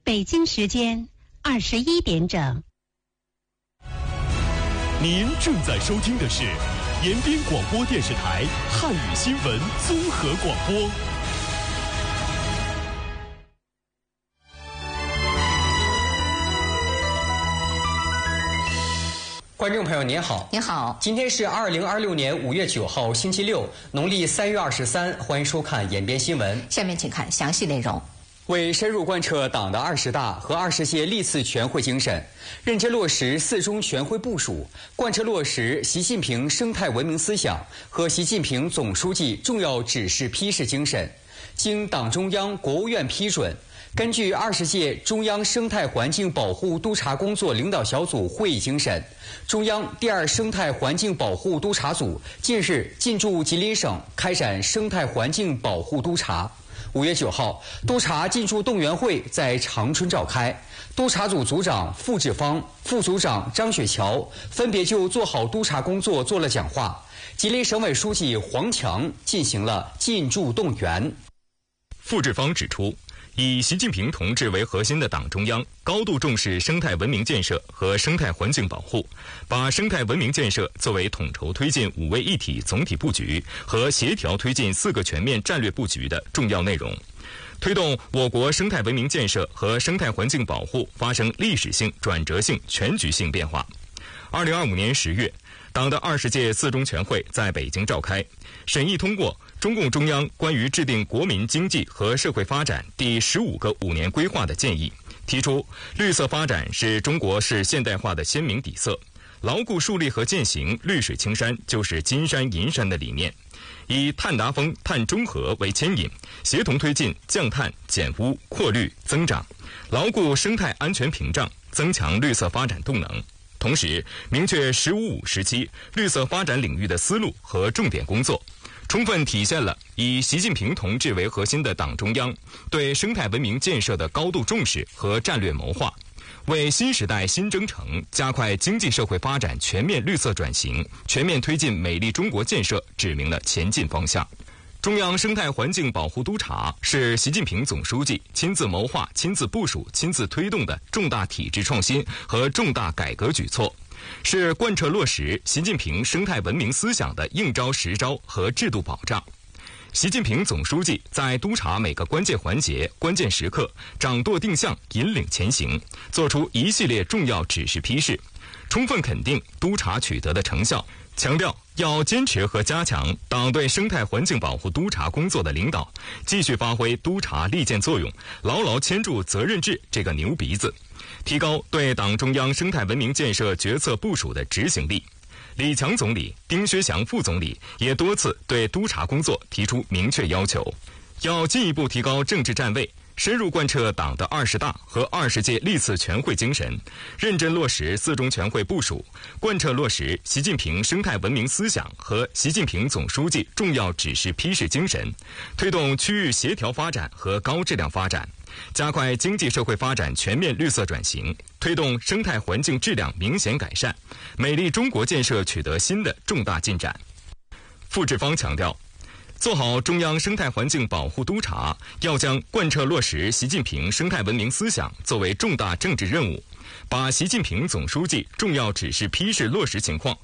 北京时间21点整。 您正在收听的是延边广播电视台汉语新闻综合广播。 观众朋友您好， 您好， 今天是2026年5月9号星期六，农历3月23，欢迎收看延边新闻。 下面请看详细内容。 为深入贯彻党的20大和20届历次全会精神，认真落实4中全会部署，贯彻落实习近平生态文明思想和习近平总书记重要指示批示精神，经党中央、国务院批准，根据20届中央生态环境保护督察工作领导小组会议精神，中央第2生态环境保护督察组近日进驻吉林省开展生态环境保护督察。5月9号，督察进驻动员会在长春召开，督察组组长付志芳、副组长张雪桥分别就做好督察工作做了讲话。吉林省委书记黄强进行了进驻动员。 付志芳指出，以习近平同志为核心的党中央高度重视生态文明建设和生态环境保护，把生态文明建设作为统筹推进5位一体总体布局和协调推进4个全面战略布局的重要内容，推动我国生态文明建设和生态环境保护发生历史性、转折性、全局性变化。2025年10月，党的20届4中全会在北京召开，审议通过中共中央关于制定国民经济和社会发展第15个5年规划的建议，提出绿色发展是中国式现代化的鲜明底色，牢固树立和践行绿水青山就是金山银山的理念，以碳达峰、碳中和为牵引，协同推进降碳、减污、扩绿、增长，牢固生态安全屏障，增强绿色发展动能。同时，明确“15+5”时期绿色发展领域的思路和重点工作，充分体现了以习近平同志为核心的党中央对生态文明建设的高度重视和战略谋划，为新时代新征程加快经济社会发展全面绿色转型、全面推进美丽中国建设指明了前进方向。中央生态环境保护督察是习近平总书记亲自谋划、亲自部署、亲自推动的重大体制创新和重大改革举措，是贯彻落实习近平生态文明思想的应招实招和制度保障。习近平总书记在督察每个关键环节、关键时刻掌舵定向、引领前行，作出一系列重要指示批示，充分肯定督察取得的成效，强调要坚持和加强党对生态环境保护督察工作的领导，继续发挥督察利剑作用，牢牢牵住责任制这个牛鼻子，提高对党中央生态文明建设决策部署的执行力。李强总理、丁薛祥副总理也多次对督察工作提出明确要求，要进一步提高政治站位，深入贯彻党的20大和20届历次全会精神，认真落实4中全会部署，贯彻落实习近平生态文明思想和习近平总书记重要指示批示精神，推动区域协调发展和高质量发展，加快经济社会发展全面绿色转型，推动生态环境质量明显改善，美丽中国建设取得新的重大进展。付志芳强调，做好中央生态环境保护督察，要将贯彻落实习近平生态文明思想作为重大政治任务，把习近平总书记重要指示批示落实情况